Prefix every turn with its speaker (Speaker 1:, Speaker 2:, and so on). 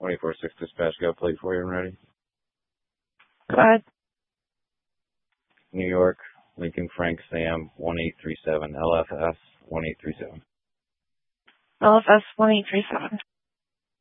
Speaker 1: 24-6 dispatch, got a plate for you and ready.
Speaker 2: Go ahead.
Speaker 1: New York, Lincoln Frank Sam 1837, LFS 1837.
Speaker 2: LFS 1837.